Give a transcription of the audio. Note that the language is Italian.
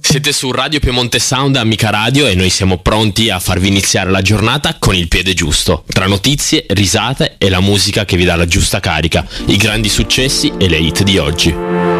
Siete su Radio Piemonte Sound, Amica Radio, e noi siamo pronti a farvi iniziare la giornata con il piede giusto. Tra notizie, risate e la musica che vi dà la giusta carica, i grandi successi e le hit di oggi.